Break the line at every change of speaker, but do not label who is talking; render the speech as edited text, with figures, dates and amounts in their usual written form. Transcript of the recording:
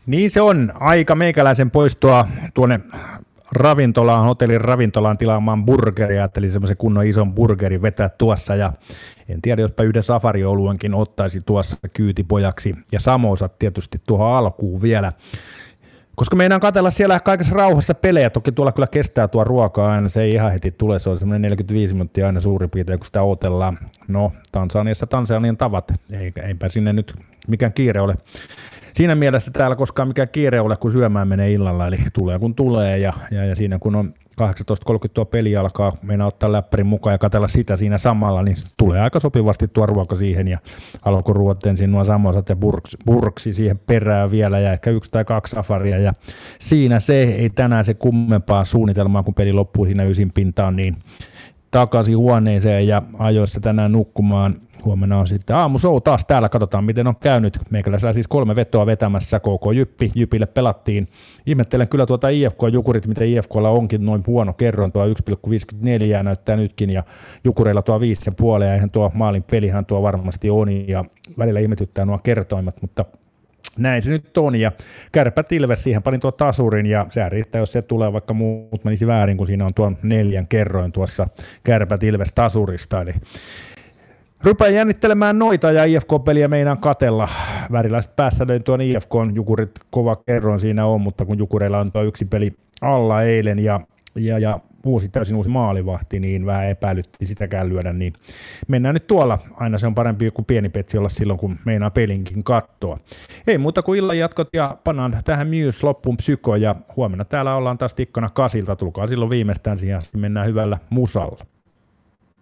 Niin se on aika meikäläisen poistua tuonne ravintolaan, hotellin ravintolaan tilaamaan burgeria, eli semmoisen kunnon ison burgerin vetää tuossa, ja en tiedä, jospa yhden safarioluenkin ottaisi tuossa kyytipojaksi, ja samosat tietysti tuohon alkuun vielä, koska meinaan katsella siellä kaikessa rauhassa pelejä, toki tuolla kyllä kestää tuo ruokaa aina, se ei ihan heti tule, se on semmoinen 45 minuuttia aina suurin piirtein, kun sitä odotellaan, no Tansaniassa Tansanian tavat, eipä sinne nyt mikään kiire ole. Siinä mielessä täällä koskaan mikään kiire ole, kun syömään menee illalla, eli tulee kun tulee, ja siinä kun on 18.30 tuo peli alkaa, meinaa ottaa läppärin mukaan ja katsella sitä siinä samalla, niin tulee aika sopivasti tuo ruoka siihen, ja alkuruot ensin nuo samosat ja burksi siihen perään vielä, ja ehkä 1 tai 2 safaria, ja siinä se ei tänään se kummempaa suunnitelmaa, kun peli loppuu siinä ysin pintaan, niin takaisin huoneeseen ja ajoissa tänään nukkumaan. Huomenna on sitten aamushow taas täällä, katsotaan miten on käynyt. Meikäläisellä siis 3 vetoa vetämässä, KK Jypille pelattiin. Ihmettelen kyllä tuota IFK-jukurit, mitä IFKlla onkin noin huono kerron, tuo 1,54 näyttää nytkin, ja jukureilla tuo 5,5, ja eihän tuo maalin pelihän tuo varmasti on, ja välillä ihmetyttää nuo kertoimat, mutta näin se nyt on, ja Kärpät Ilves, siihen panin tuo tasurin, ja se riittää, jos se tulee, vaikka muut menisi väärin, kun siinä on tuon 4 kerroin tuossa Kärpät Ilves tasurista, eli rupean jännittelemään noita ja IFK-peliä meinaan katella. Väriläiset päässä löin tuon IFK-jukurit, kova kerroin siinä on, mutta kun jukureilla on tuo 1 peli alla eilen ja täysin uusi maalivahti, niin vähän epäilytti sitäkään lyödä, niin mennään nyt tuolla. Aina se on parempi kuin pieni petsi olla silloin, kun meinaa pelinkin kattoa. Ei muuta kuin illan jatkot ja pannaan tähän Muse loppuun psyko, ja huomenna täällä ollaan taas tikkana 8, tulkaa silloin viimeistään siihen asti, mennään hyvällä musalla.